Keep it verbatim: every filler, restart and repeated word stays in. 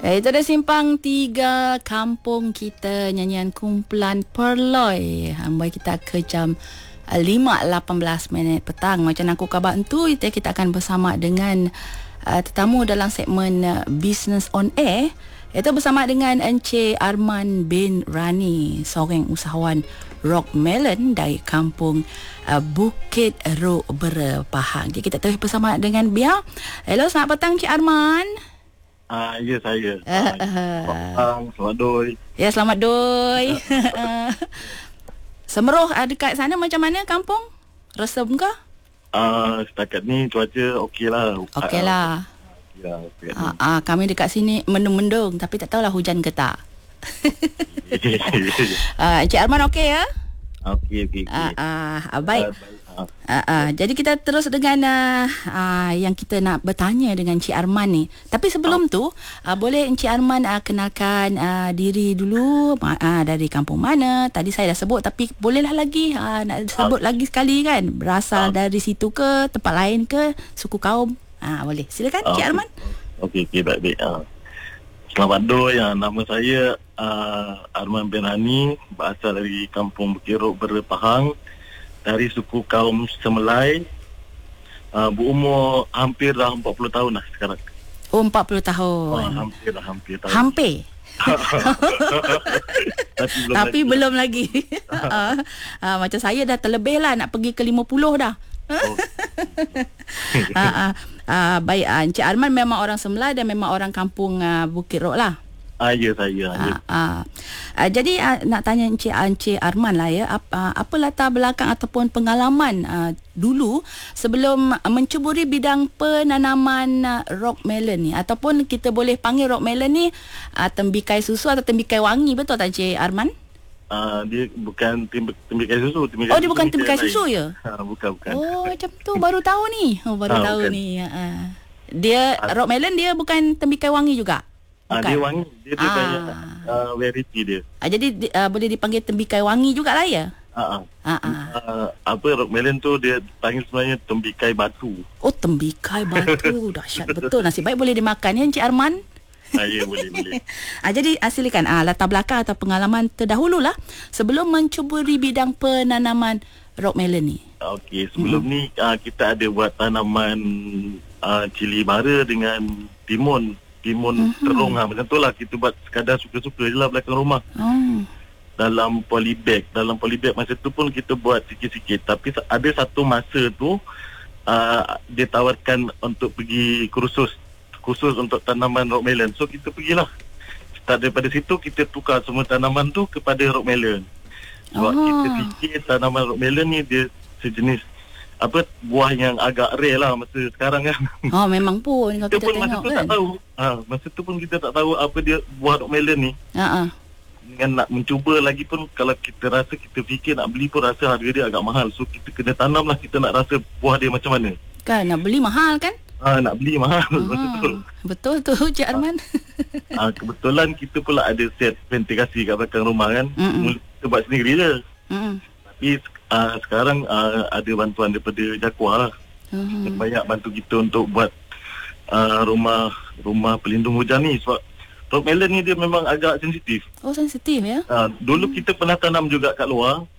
Ya, itu ada Simpang Tiga Kampung kita, nyanyian kumpulan Perloy. Amboi kita ke jam lima lapan belas minit petang. Macam aku kabar tu, kita akan bersama dengan uh, tetamu dalam segmen uh, Business on Air. Itu bersama dengan Encik Arman bin Rani, seorang usahawan Rock Melon dari kampung uh, Bukit Rock Pahang. Jadi kita terus bersama dengan beliau. Hello, selamat petang Encik Arman. Ah, ya saya. Uh, uh, uh, selamat doi. Ya, selamat doi. Semeruh uh, dekat sana macam mana kampung? Resem ke? Ah, uh, setakat ni cuaca okey lah. Okey lah. Ya, uh, uh, kami dekat sini mendung-mendung tapi tak tahulah hujan ke tak. uh, Encik Arman okey ya? Okey, okey. Ah, uh, uh, baik. Uh, Uh, uh, jadi kita terus dengan uh, uh, yang kita nak bertanya dengan Encik Arman ni. Tapi sebelum tu uh, boleh Encik Arman uh, kenalkan uh, diri dulu, uh, dari kampung mana. Tadi saya dah sebut tapi bolehlah lagi uh, nak sebut uh. lagi sekali kan, berasal uh. dari situ ke, tempat lain ke, suku kaum. uh, Boleh, silakan uh. Encik Arman. Okey, okey, baik-baik. uh. Selamat doi. uh, Nama saya uh, Arman bin Rani, berasal dari kampung Bukit Rock Pahang, dari suku kaum Semelai, uh, berumur hampir dah empat puluh tahun lah sekarang. Oh, empat puluh tahun. Oh, hampir lah, hampir tahun. Hampir? Tapi belum Tapi lagi. belum lagi. uh, uh, macam saya dah terlebih lah, nak pergi ke lima puluh dah. Oh. uh, uh, uh, baik, uh, Encik Arman memang orang Semelai dan memang orang kampung uh, Bukit Rock lah. Ah, ya saya. Uh, uh. Uh, jadi uh, nak tanya Encik, Encik Arman lah ya, apa, uh, apa latar belakang ataupun pengalaman uh, dulu sebelum uh, mencuburi bidang penanaman uh, rock melon ni, ataupun kita boleh panggil rock melon ni uh, tembikai susu atau tembikai wangi, betul tak Encik Arman? Uh, dia bukan temb- tembikai susu. Tembikai oh, dia bukan tembikai susu ya? Ha, bukan, bukan. Oh, macam tu. Baru tahu ni. Oh, baru ha, tahu bukan. ni. Uh. Dia, ha. rock melon dia bukan tembikai wangi juga? Ah, dia wangi. Dia, dia ah. banyak uh, variety dia. Ah, jadi uh, boleh dipanggil tembikai wangi jugalah ya? Ah, ah. Ah, ah. Uh, apa rock melon tu dia panggil sebenarnya tembikai batu. Oh, tembikai batu. Dahsyat betul. Nasib baik boleh dimakan ya Encik Arman? Ah, ya, boleh, boleh. ah, jadi silakan ah, latar belakang atau pengalaman terdahululah sebelum mencuburi bidang penanaman rock melon ni. Okey, sebelum mm-hmm. ni uh, kita ada buat tanaman uh, cili bara dengan timun. Timun mm-hmm. terung lah. Macam tu lah. Kita buat sekadar suka-suka je lah belakang rumah. Oh. Dalam polybag. Dalam polybag masa tu pun kita buat sikit-sikit. Tapi ada satu masa tu uh, dia tawarkan untuk pergi kursus. Kursus untuk tanaman rock melon. So kita pergilah. Start daripada situ kita tukar semua tanaman tu kepada rock melon. Sebab oh. kita fikir tanaman rock melon ni dia sejenis apa buah yang agak rare lah masa sekarang kan. Oh, memang pun kalau kita, kita pun tengok masa tu kan. tak tahu. Ha, masa tu pun kita tak tahu apa dia buah rock melon ni. Ha-ha. Dengan nak mencuba lagi pun kalau kita rasa kita fikir nak beli pun rasa harga dia agak mahal. So kita kena tanam lah, kita nak rasa buah dia macam mana. Kan nak beli mahal kan? Ha, nak beli mahal. Ah, masa tu. Betul tu Cik Arman. Ha, kebetulan kita pula ada set ventilasi kat belakang rumah kan. Mula kita buat sendiri je. Mm-mm. Tapi uh, sekarang uh, ada bantuan daripada Jaguar lah. Uh-huh. Banyak bantu kita untuk buat uh, rumah rumah pelindung hujan ni. Sebab rock melon ni dia memang agak sensitif. Oh, sensitif ya? Uh, dulu hmm. kita pernah tanam juga kat luar.